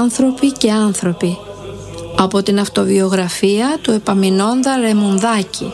Άνθρωποι και άνθρωποι, από την αυτοβιογραφία του Επαμεινώντα Ρεμουνδάκη.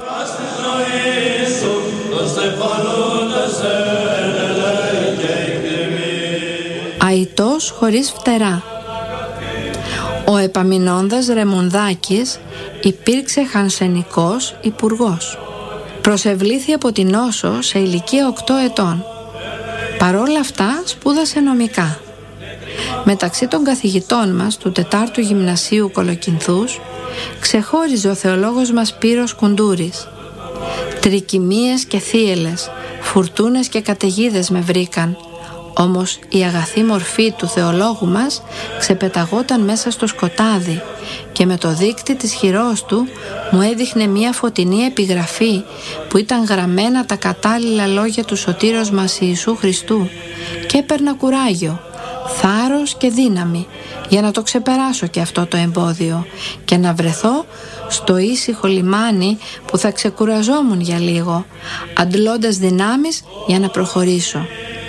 Αητός χωρίς φτερά. Ο Επαμεινώντας Ρεμουνδάκης υπήρξε χανσενικός υπουργός. Προσευλήθη από την Νόσο σε ηλικία 8 ετών. Παρόλα αυτά σπούδασε νομικά. Μεταξύ των καθηγητών μας του 4ου Γυμνασίου Κολοκυνθούς ξεχώριζε ο θεολόγος μας Σπύρος Κουντούρης. Τρικυμίες και θύελες, φουρτούνες και καταιγίδες με βρήκαν, όμως η αγαθή μορφή του θεολόγου μας ξεπεταγόταν μέσα στο σκοτάδι και με το δείκτη της χειρός του μου έδειχνε μια φωτεινή επιγραφή που ήταν γραμμένα τα κατάλληλα λόγια του σωτήρος μας Ιησού Χριστού και έπαιρνα κουράγιο, θάρρος και δύναμη για να το ξεπεράσω και αυτό το εμπόδιο και να βρεθώ στο ήσυχο λιμάνι που θα ξεκουραζόμουν για λίγο, αντλώντας δυνάμεις για να προχωρήσω.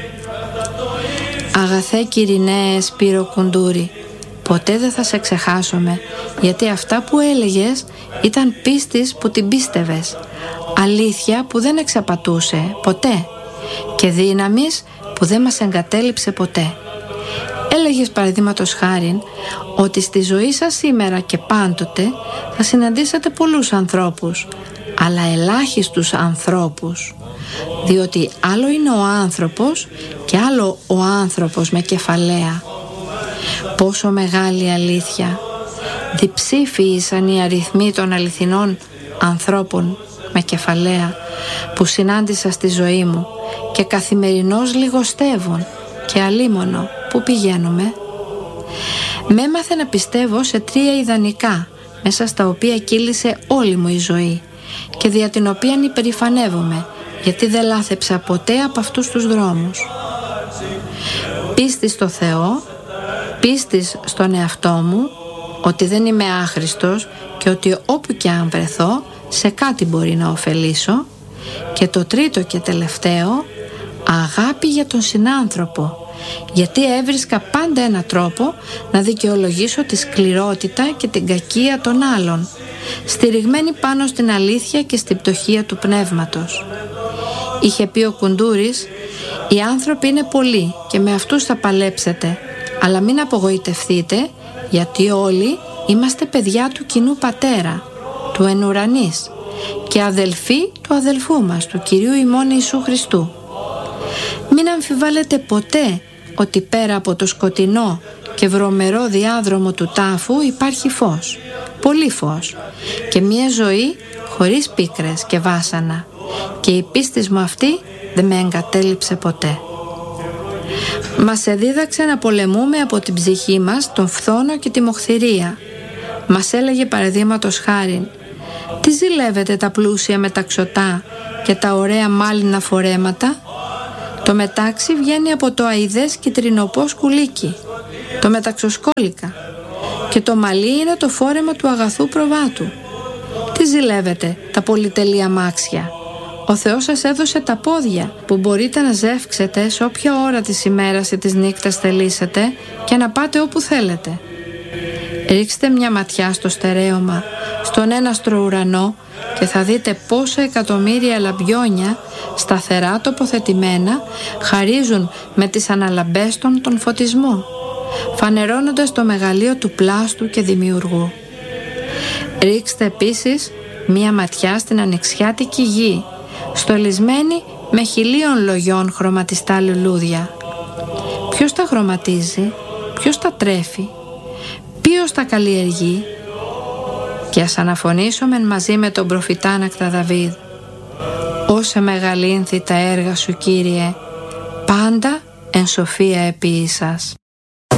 Αγαθέ Κυριναίε Σπύρο Κουντούρη, ποτέ δεν θα σε ξεχάσουμε, γιατί αυτά που έλεγες ήταν πίστης που την πίστευες, αλήθεια που δεν εξαπατούσε ποτέ και δύναμης που δεν μας εγκατέλειψε ποτέ. Έλεγες παραδείγματος χάριν ότι στη ζωή σας σήμερα και πάντοτε θα συναντήσετε πολλούς ανθρώπους, αλλά ελάχιστους ανθρώπους, διότι άλλο είναι ο άνθρωπος και άλλο ο άνθρωπος με κεφαλαία. Πόσο μεγάλη αλήθεια! Διψήφιοι ήσαν οι αριθμοί των αληθινών ανθρώπων με κεφαλαία που συνάντησα στη ζωή μου και καθημερινώς λιγοστεύουν και αλίμονο που πηγαίνουμε. Με έμαθε να πιστεύω σε 3 ιδανικά μέσα στα οποία κύλησε όλη μου η ζωή και δια την οποία υπερηφανεύομαι, γιατί δεν λάθεψα ποτέ από αυτούς τους δρόμους. Πίστη στο Θεό, πίστη στον εαυτό μου, ότι δεν είμαι άχρηστος και ότι όπου και αν βρεθώ σε κάτι μπορεί να ωφελήσω, και το τρίτο και τελευταίο, αγάπη για τον συνάνθρωπο, γιατί έβρισκα πάντα ένα τρόπο να δικαιολογήσω τη σκληρότητα και την κακία των άλλων, στηριγμένη πάνω στην αλήθεια και στην πτωχία του πνεύματος. Είχε πει ο Κουντούρης, οι άνθρωποι είναι πολλοί και με αυτούς θα παλέψετε, αλλά μην απογοητευτείτε, γιατί όλοι είμαστε παιδιά του κοινού Πατέρα, του εν ουρανής, και αδελφοί του αδελφού μας, του Κυρίου ημών Ιησού Χριστού. Μην αμφιβάλλετε ποτέ ότι πέρα από το σκοτεινό και βρωμερό διάδρομο του τάφου υπάρχει φως, πολύ φως, και μια ζωή χωρίς πίκρες και βάσανα, και η πίστη μου αυτή δεν με εγκατέλειψε ποτέ. Μας εδίδαξε να πολεμούμε από την ψυχή μας τον φθόνο και τη μοχθηρία. Μας έλεγε παραδείγματος χάριν, τι ζηλεύετε τα πλούσια μεταξωτά και τα ωραία μάλινα φορέματα? Το μετάξι βγαίνει από το αηδές κιτρινοπό σκουλίκι, το μεταξοσκόλικα, και το μαλλί είναι το φόρεμα του αγαθού προβάτου. Τι ζηλεύετε τα πολυτελή αμάξια? Ο Θεός σας έδωσε τα πόδια που μπορείτε να ζεύξετε σε όποια ώρα της ημέρας ή της νύχτας θελήσετε και να πάτε όπου θέλετε. Ρίξτε μια ματιά στο στερέωμα, στον έναστρο ουρανό, και θα δείτε πόσα εκατομμύρια λαμπιόνια σταθερά τοποθετημένα χαρίζουν με τις αναλαμπές τον φωτισμό, φανερώνοντας το μεγαλείο του πλάστου και δημιουργού. Ρίξτε επίσης μια ματιά στην ανοιξιάτικη γη, στολισμένη με 1000 λογιών χρωματιστά λουλούδια. Ποιος τα χρωματίζει, ποιος τα τρέφει, ποιος τα καλλιεργεί? Και ας αναφωνήσουμε μαζί με τον προφητάνακτα Δαβίδ, όσε μεγαλύνθη τα έργα σου, Κύριε, πάντα εν σοφία επίησας.